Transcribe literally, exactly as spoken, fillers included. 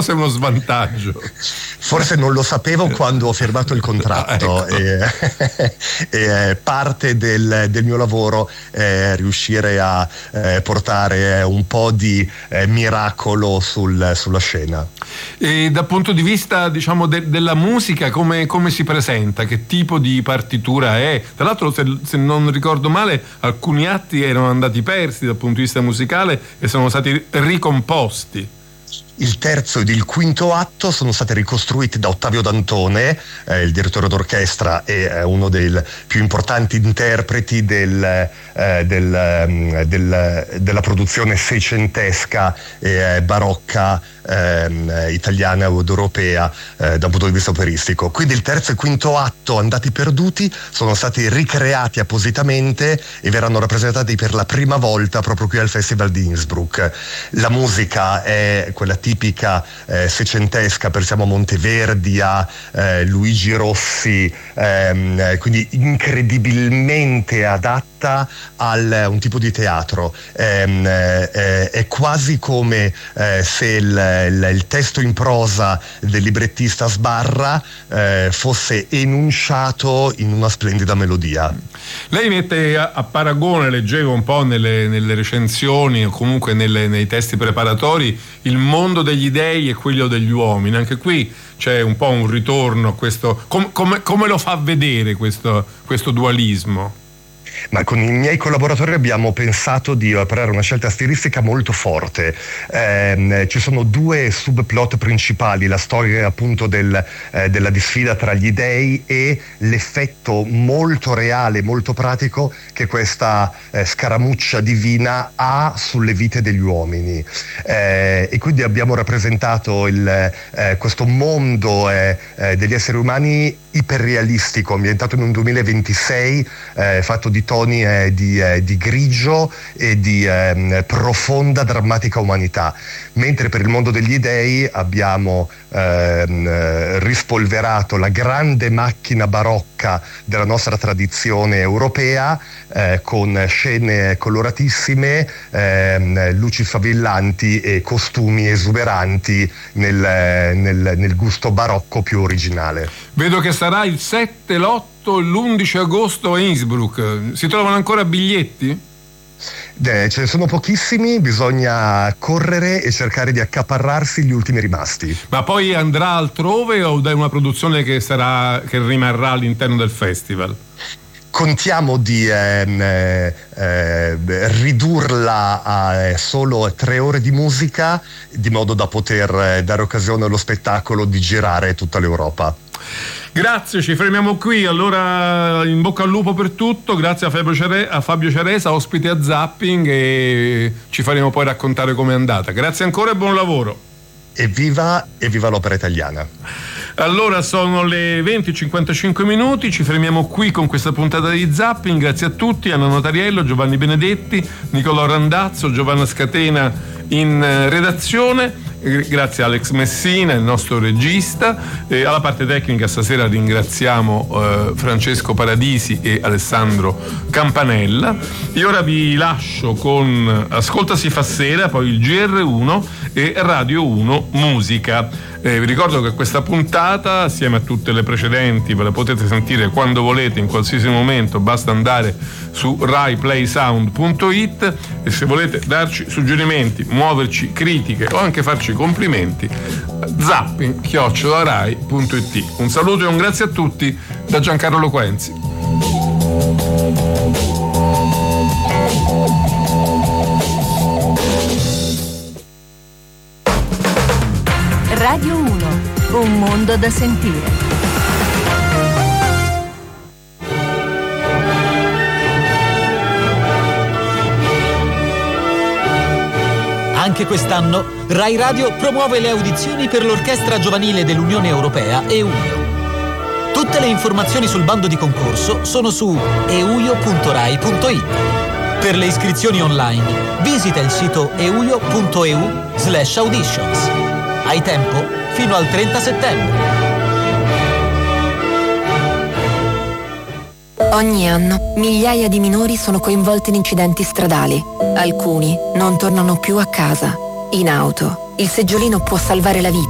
cosa è uno svantaggio. Forse non lo sapevo quando ho firmato il contratto. ecco. e, e parte del, del mio lavoro è riuscire a eh, portare un po' di eh, miracolo sul, sulla scena. E dal punto di vista, diciamo, de- della musica, come, come si presenta? Che tipo di partitura è? Tra l'altro, se, se non ricordo male, alcuni atti erano andati persi dal punto di vista musicale e sono stati ricomposti. Il terzo ed il quinto atto sono stati ricostruiti da Ottavio Dantone, eh, il direttore d'orchestra e eh, uno dei più importanti interpreti del, eh, del, um, del, della produzione seicentesca e eh, barocca eh, italiana ed europea eh, da un punto di vista operistico. Quindi il terzo e quinto atto, andati perduti, sono stati ricreati appositamente e verranno rappresentati per la prima volta proprio qui al Festival di Innsbruck. La musica è quella tipica eh, seicentesca, pensiamo a Monteverdi, a eh, Luigi Rossi, ehm, quindi incredibilmente adatta a un tipo di teatro. Ehm, eh, è quasi come eh, se il, il, il testo in prosa del librettista Sbarra eh, fosse enunciato in una splendida melodia. Lei mette a, a paragone, leggevo un po' nelle, nelle recensioni o comunque nelle, nei testi preparatori, il mondo degli dei e quello degli uomini. Anche qui c'è un po' un ritorno a questo. Com, come, come lo fa vedere questo, questo dualismo? Ma con i miei collaboratori abbiamo pensato di operare una scelta stilistica molto forte. Eh, ci sono due subplot principali: la storia appunto del, eh, della disfida tra gli dei e l'effetto molto reale, molto pratico che questa eh, scaramuccia divina ha sulle vite degli uomini. Eh, e quindi abbiamo rappresentato il, eh, questo mondo eh, eh, degli esseri umani iperrealistico, ambientato in un duemilaventisei, eh, fatto di toni eh, di, eh, di grigio e di eh, profonda drammatica umanità, mentre per il mondo degli dei abbiamo eh, rispolverato la grande macchina barocca della nostra tradizione europea eh, con scene coloratissime, eh, luci sfavillanti e costumi esuberanti nel, nel, nel gusto barocco più originale. Vedo che sarà il sette, l'otto e l'undici agosto a Innsbruck. Si trovano ancora biglietti? Eh, ce ne sono pochissimi, bisogna correre e cercare di accaparrarsi gli ultimi rimasti. Ma poi andrà altrove o è una produzione che, sarà, che rimarrà all'interno del festival? Contiamo di ehm, eh, ridurla a eh, solo tre ore di musica, di modo da poter eh, dare occasione allo spettacolo di girare tutta l'Europa. Grazie, ci fermiamo qui. Allora, in bocca al lupo per tutto. Grazie a Fabio, Cere- a Fabio Ceresa, ospite a Zapping, e ci faremo poi raccontare com'è andata. Grazie ancora e buon lavoro. Evviva, evviva l'opera italiana. Allora sono le venti e cinquantacinque minuti, ci fermiamo qui con questa puntata di Zapping. Grazie a tutti, Anna Notariello, Giovanni Benedetti, Nicolò Randazzo, Giovanna Scatena in redazione. Grazie a Alex Messina, il nostro regista. E alla parte tecnica stasera ringraziamo eh, Francesco Paradisi e Alessandro Campanella. E ora vi lascio con Ascolta si fa sera, poi il G R uno e Radio uno Musica. Eh, vi ricordo che questa puntata, assieme a tutte le precedenti, ve la potete sentire quando volete, in qualsiasi momento, basta andare su rai play sound punto it, e se volete darci suggerimenti, muoverci critiche o anche farci complimenti, zapping chiocciola rai punto it. Un saluto e un grazie a tutti da Giancarlo Quenzi. Radio uno, un mondo da sentire. Anche quest'anno Rai Radio promuove le audizioni per l'Orchestra Giovanile dell'Unione Europea EUIO. Tutte le informazioni sul bando di concorso sono su euio punto rai punto it. Per le iscrizioni online visita il sito euio punto eu slash auditions. Hai tempo fino al trenta settembre. Ogni anno migliaia di minori sono coinvolti in incidenti stradali. Alcuni non tornano più a casa. In auto, il seggiolino può salvare la vita.